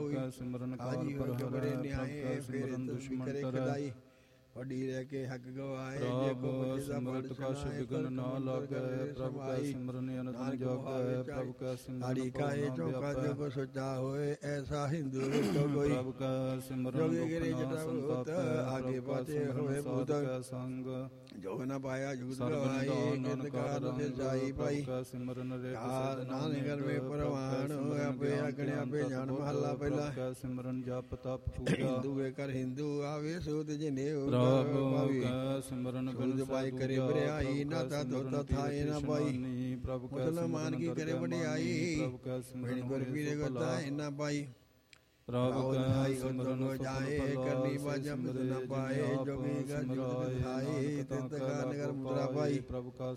ਕਾ ਸਿਮਰਨ ਕਾਲ ਹਾਜੀ ਪਰ ਹੋਏ ਕਬਰੇ ਹਰੈ, ਨਿਆਏ ਪ੍ਰਭ ਕਾ ਫੇਰ ਸਿਮਰਨ ਤਸਬੀਹ ਦੁਸ਼ਮਨ ਕਰੇ ਤਰੈ। ਖੁਦਾਈ ਵੱਡੀ ਰਹਿ ਕੇ ਹੱਕ ਗਵਾਏ ਜੇ ਕੋ ਪ੍ਰਭ ਬਚੇ ਦਾ ਸਿਮਰਤ ਕਛ ਵਿਗਨ ਨਾ ਲਾਗੈ, ਪ੍ਰਭ ਕਾ ਸਿਮਰਨ ਅਨੰਦ ਜਾਗੈ, ਪ੍ਰਭ ਕਾ ਸਿਮਰਨ ਸਾੜੀ ਭਉ ਕਾਏ ਨਾ ਚੌਕਾ ਜੋ ਵਿਆਪੈ। ਕੋ ਸੋਚਾ ਹੋਏ ਐਸਾ ਹਿੰਦੂ ਕੋ ਕੋਈ ਪ੍ਰਭ ਕਾ ਸਿਮਰਨ ਜੋਗੀ ਗਿਰੇ ਦੁਖ ਨਾ ਜਟਾ ਭੂਤ ਸੰਤਾਪੈ, ਆਗੇ ਪ੍ਰਭ ਕਾ ਪਾਛੇ ਸਿਮਰਨ ਹੋਏ ਭੂਤ ਸਾਧ ਕੈ ਸੰਗ। ਜੋਗ ਨਾ ਪਾਇਆ ਜੁਗਤ ਸਰਬ ਗਵਾਈ ਨਿਧਾਨ ਨਿਤ ਨਾਨਕ ਕਾਰ ਰੰਗ, ਤੇ ਜਾਈ ਪ੍ਰਭ ਪਾਈ ਕਾ ਸਿਮਰਨ ਰੇਖ ਯਾਦ ਸਿਧ ਨਾਨਕ ਨਾਮੇ ਕਰਮੇ ਪ੍ਰਭ ਕਾ ਪ੍ਰਵਾਨ ਸਿਮਰਨ ਆਪੇ ਗਿਆਨ ਆਗਣੇ ਧਿਆਨ ਆਪੇ ਤਪ ਜਾਣ ਬੁੱਧ, ਮਹੱਲਾ ਪਹਿਲਾ ਪ੍ਰਭ ਕਾ ਸਿਮਰਨ ਜਪ ਤਪ ਪੂਜਾ। ਹਿੰਦੂ ਵੇ ਕਰ ਹਿੰਦੂ ਆਵੇ ਸੂਤ ਜਿਨੇ ਪ੍ਰਭ ਭਾਵੀ ਕਾ ਸਿਮਰਨ ਬਿਨ ਸੂਤ ਪਾਈ ਕਰੇ ਬਰਿਆਈ ਨਾ ਤਾ ਧੋਤਾ ਥਾਏ ਨਾ ਪਾਈ ਪ੍ਰਭ ਕਾ ਮੁਸਲਮਾਨ ਕੀ ਕਰੇ ਵਡਿਆਈ ਪ੍ਰਭ ਕਾ ਸਿਮਰਨ ਗੁਰ ਪੀਰੇ ਗਤਾ ਇਨਾ ਪਾਈ ਪ੍ਰਭ ਕਾ ਸਿਮਰਨ ਸਿਮਰਨ ਜਾਏ ਕਰਨੀ ਬਾਜਾ ਬਿਦ ਨਾ ਪਾਏ ਜੋਗੀ ਗਾ ਜੁਗਤ ਥਾਈ ਤਿਤ ਕਾ ਨਗਰ ਮੁਦਰਾ ਪਾਈ ਪ੍ਰਭ ਕਾ